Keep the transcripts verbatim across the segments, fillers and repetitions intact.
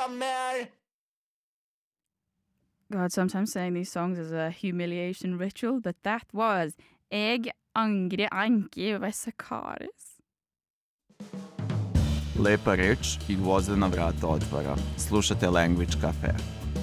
orka mer. God, sometimes saying these songs is a humiliation ritual, but that was Eg Angri Anki by Sakaris. Lepa reč i gvozdena vrata otvara. Slušate Language Cafe.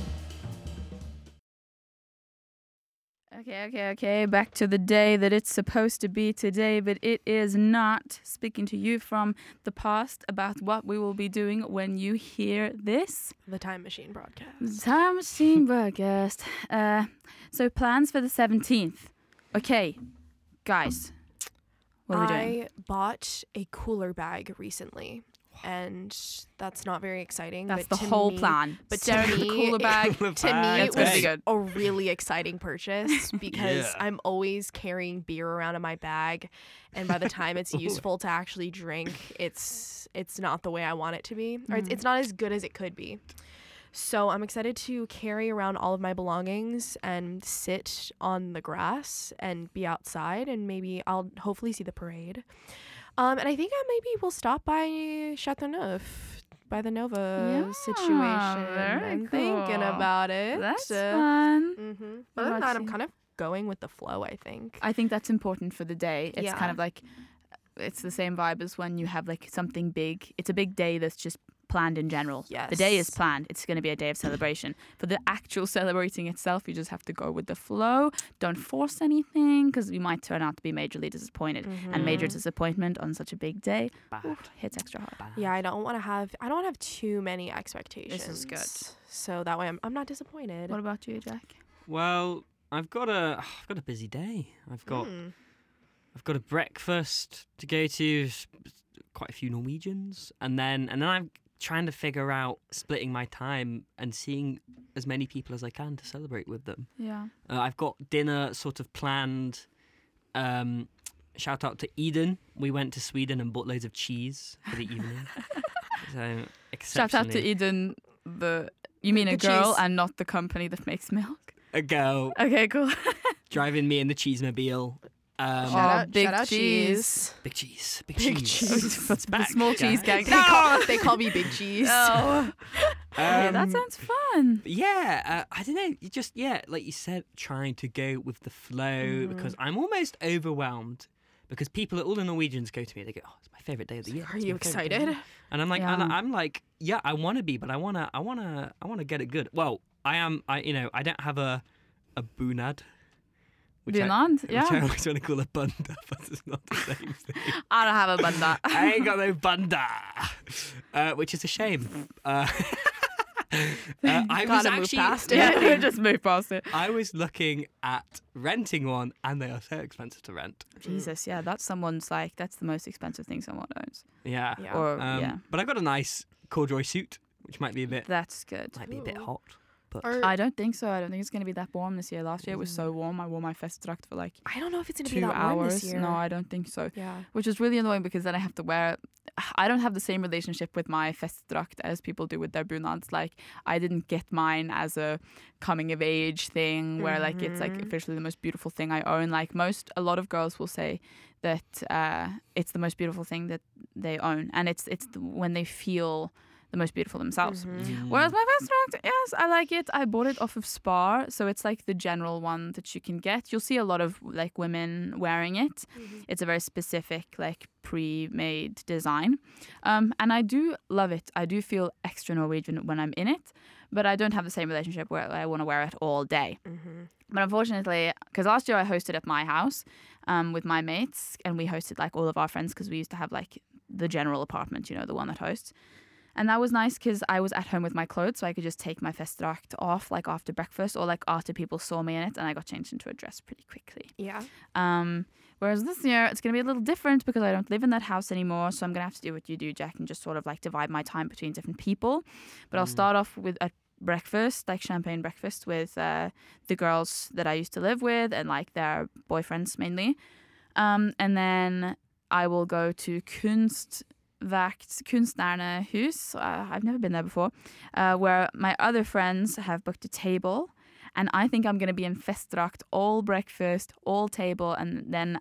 Okay, okay, okay, back to the day that it's supposed to be today, but it is not. Speaking to you from the past about what we will be doing when you hear this. The Time Machine broadcast. The Time Machine broadcast. Uh, so plans for the seventeenth. Okay, guys, what are we doing? I bought a cooler bag recently, and that's not very exciting. That's but the to whole me, plan. But Staring to at the me, cooler bag. Cooler to me, bag. it It's gonna was be good. a really exciting purchase because Yeah. I'm always carrying beer around in my bag, and by the time it's useful to actually drink, it's it's not the way I want it to be, or it's Mm. it's not as good as it could be. So I'm excited to carry around all of my belongings and sit on the grass and be outside, and maybe I'll hopefully see the parade. Um, and I think I maybe will stop by Chateauneuf, by the Nova Yeah, situation. very I'm thinking cool. about it. That's Uh, fun. Mm-hmm. What Other than about that, I'm you? kind of going with the flow, I think. I think that's important for the day. It's Yeah. kind of like, it's the same vibe as when you have like something big. It's a big day that's just planned in general. The day is Yes. planned. It's going to be a day of celebration. For the actual celebrating itself, you just have to go with the flow. Don't force anything because you might turn out to be majorly disappointed. And major Mhm. disappointment on such a big day oof, hits extra hard. Yeah, I don't want to have I don't want to have too many expectations. This is good. So that way I'm I'm not disappointed. What about you, Jack? Well, I've got a I've got a busy day. I've got Mm. I've got a breakfast to go to, s- quite a few Norwegians, and then and then I'm trying to figure out splitting my time and seeing as many people as I can to celebrate with them. Yeah. Uh, I've got dinner sort of planned. Um, shout out to Eden. We went to Sweden and bought loads of cheese for the evening. So Shout out to exceptionally- Eden, the you mean a The girl cheese. and not the company that makes milk. a girl Okay, cool. driving me in the cheesemobile. Um, Oh, Shout out, big shout out cheese. Big cheese, big, Big cheese. cheese. It's The back, small cheese guys. gang. They, call, they call me Big Cheese. Oh. Okay, that Um, sounds fun. Yeah, uh, I don't know. You just yeah, like you said, trying to go with the flow Mm-hmm. because I'm almost overwhelmed because people, all the Norwegians go to me. They go, "Oh, it's my favorite day of the year." Are It's you my favourite day of the excited? year." And I'm like, and Yeah. I'm like, yeah, I want to be, but I wanna, I wanna, I wanna get it good. Well, I am. I you know, I don't have a a bunad. Which I, Bunad, which yeah. I always want to call a bunda, but it's not the same thing. I don't have a bunda. I ain't got no bunda, uh, which is a shame. Uh, uh, I was Gotta move actually, past it. Yeah, we just move past it. I was looking at renting one, and they are so expensive to rent. Jesus, yeah, that's someone's like that's the most expensive thing someone owns. Yeah. Yeah. Or Um, yeah, But I got a nice corduroy suit, which might be a bit, that's good. might be a bit Ooh. hot. But Or, I don't think so. I don't think it's gonna be that warm this year. Last year it was so warm. I wore my festdrakt for like I don't know if it's going to two be that warm hours. this year. No, I don't think so. Yeah. Which is really annoying because then I have to wear. I don't have the same relationship with my festdrakt as people do with their bunads. Like I didn't get mine as a coming of age thing where like it's like Mhm. officially the most beautiful thing I own. Like most, a lot of girls will say that uh, it's the most beautiful thing that they own, and it's it's the, when they feel the most beautiful themselves. Mhm. Whereas my festdrakt, yes, I like it. I bought it off of Spar, so it's like the general one that you can get. You'll see a lot of like women wearing it. It's a very specific, like pre-made design, um, and I do love it. I do feel extra Norwegian when I'm in it, but I don't have the same relationship where I want to wear it all day. Mhm. But unfortunately, because last year I hosted at my house um, with my mates, and we hosted like all of our friends because we used to have like the general apartment, you know, the one that hosts. And that was nice because I was at home with my clothes, so I could just take my festdrakt off like after breakfast or like after people saw me in it, and I got changed into a dress pretty quickly. Yeah. Um, whereas this year it's going to be a little different because I don't live in that house anymore, so I'm going to have to do what you do, Jack, and just sort of like divide my time between different people. But I'll start off with a breakfast, like champagne breakfast with uh, the girls that I used to live with and like their boyfriends mainly. Um, and then I will go to Kunst Vakt Kunstnerne Hus. Uh, I've never been there before, uh, where my other friends have booked a table, and I think I'm going to be in festdrakt all breakfast, all table, and then at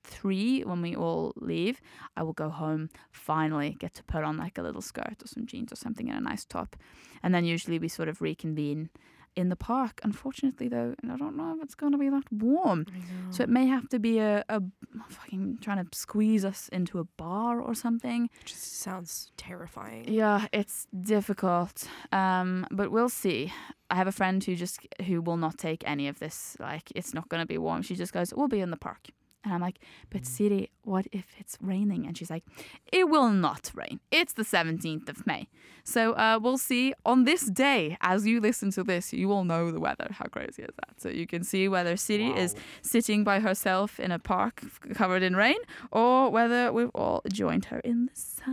three, when we all leave, I will go home, finally get to put on like a little skirt or some jeans or something and a nice top. And then usually we sort of reconvene in the park. Unfortunately, though, I don't know if it's going to be that warm. So it may have to be a, a fucking trying to squeeze us into a bar or something. Just sounds terrifying. Yeah, it's difficult. Um, but we'll see. I have a friend who just who will not take any of this. Like, it's not going to be warm. She just goes, we'll be in the park. And I'm like, but Siri, what if it's raining? And she's like, it will not rain. It's the seventeenth of May. So uh, we'll see on this day. As you listen to this, you will know the weather. How crazy is that? So you can see whether Siri Wow. is sitting by herself in a park f- covered in rain, or whether we've all joined her in the sun.